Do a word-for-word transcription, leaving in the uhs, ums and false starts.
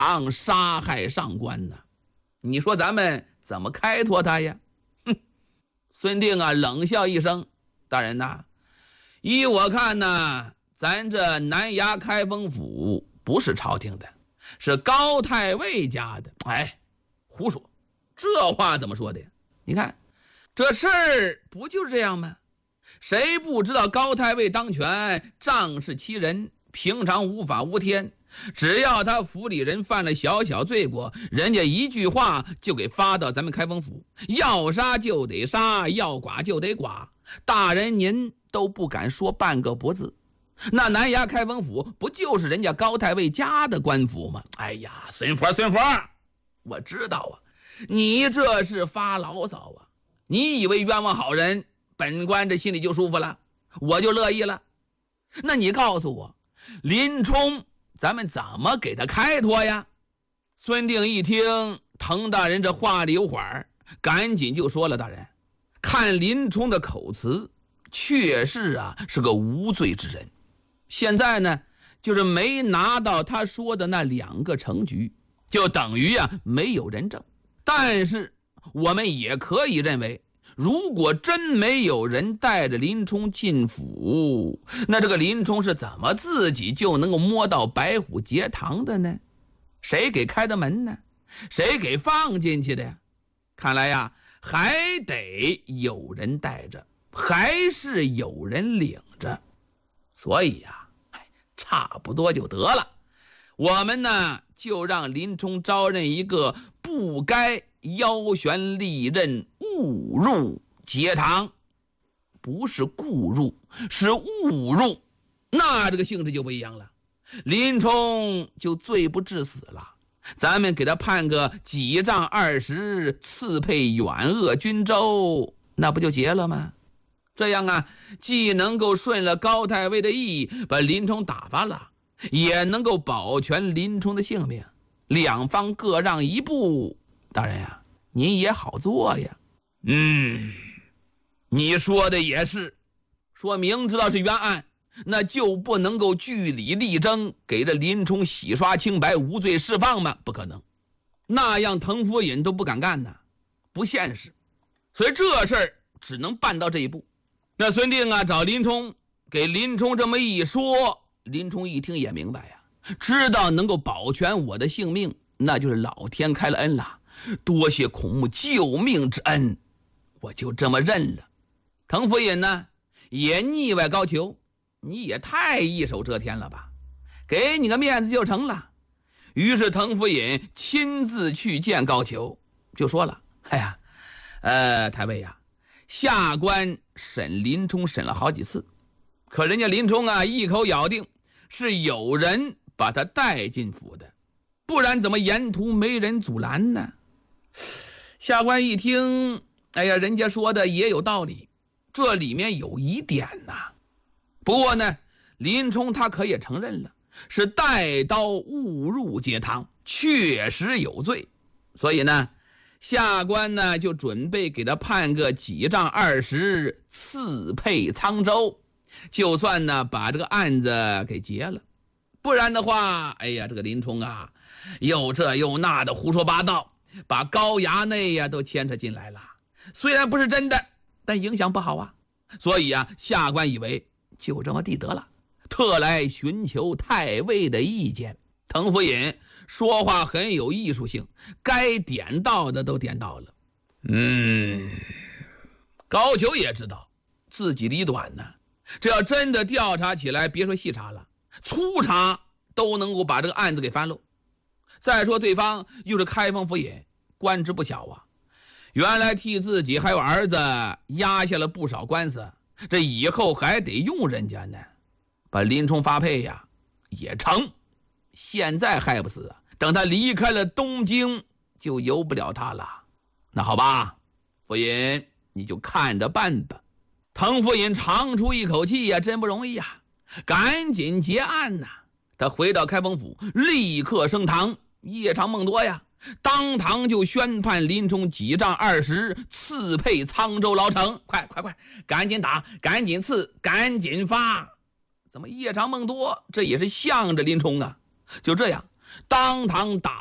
党杀害上官呢，你说咱们怎么开脱他呀？哼！孙定啊冷笑一声，大人呐，依我看呢，咱这南衙开封府不是朝廷的，是高太尉家的。哎，胡说，这话怎么说的呀？你看这事儿不就是这样吗？谁不知道高太尉当权，仗势欺人，平常无法无天，只要他府里人犯了小小罪过，人家一句话就给发到咱们开封府，要杀就得杀，要剐就得剐，大人您都不敢说半个不字。那南衙开封府不就是人家高太尉家的官府吗？哎呀，孙佛孙佛，我知道啊，你这是发牢骚啊，你以为冤枉好人，本官这心里就舒服了，我就乐意了。那你告诉我，林冲咱们怎么给他开脱呀？孙定一听滕大人这话里有话，赶紧就说了，大人，看林冲的口词，确实啊是个无罪之人。现在呢，就是没拿到他说的那两个程局，就等于啊没有人证。但是我们也可以认为，如果真没有人带着林冲进府，那这个林冲是怎么自己就能够摸到白虎节堂的呢？谁给开的门呢？谁给放进去的呀？看来呀，还得有人带着，还是有人领着。所以呀，差不多就得了。我们呢，就让林冲招认一个不该腰悬利刃误入节堂，不是故入，是误入，那这个性质就不一样了。林冲就罪不至死了，咱们给他判个几丈二十，赐配远鄂军州，那不就结了吗？这样啊，既能够顺了高太尉的意，把林冲打发了，也能够保全林冲的性命，两方各让一步，大人呀，您也好做呀。嗯，你说的也是，说明知道是冤案，那就不能够据理力争，给这林冲洗刷清白，无罪释放吗？不可能，那样滕夫尹都不敢干呢，不现实。所以这事儿只能办到这一步。那孙定啊找林冲，给林冲这么一说，林冲一听也明白呀，知道能够保全我的性命，那就是老天开了恩了，多谢孔目救命之恩，我就这么认了。滕夫尹呢也腻歪高俅，你也太一手遮天了吧，给你个面子就成了。于是滕夫尹亲自去见高俅，就说了，哎呀，呃，太尉呀，下官审林冲审了好几次，可人家林冲啊一口咬定是有人把他带进府的，不然怎么沿途没人阻拦呢？下官一听，哎呀，人家说的也有道理，这里面有疑点呐。不过呢，林冲他可也承认了，是带刀误入节堂，确实有罪。所以呢，下官呢就准备给他判个几丈二十，赐配沧州，就算呢把这个案子给结了。不然的话，哎呀，这个林冲啊，又这又那的胡说八道，把高衙内呀都牵扯进来了。虽然不是真的，但影响不好啊。所以啊，下官以为就这么地得了，特来寻求太尉的意见。滕夫尹说话很有艺术性，该点到的都点到了。嗯，高俅也知道自己理短呢，这要真的调查起来，别说细查了，粗查都能够把这个案子给翻漏。再说对方又是开封府尹，官职不小啊，原来替自己还有儿子压下了不少官司，这以后还得用人家呢，把林冲发配呀也成。现在害不死啊，等他离开了东京就由不了他了。那好吧，夫尹你就看着办吧。滕夫尹长出一口气呀，真不容易呀，赶紧结案呐。他回到开封府，立刻升堂，夜长梦多呀，当堂就宣判林冲几丈二十，赐配沧州牢城。快快快，赶紧打，赶紧赐，赶紧发。怎么夜长梦多，这也是向着林冲啊。就这样， 当堂打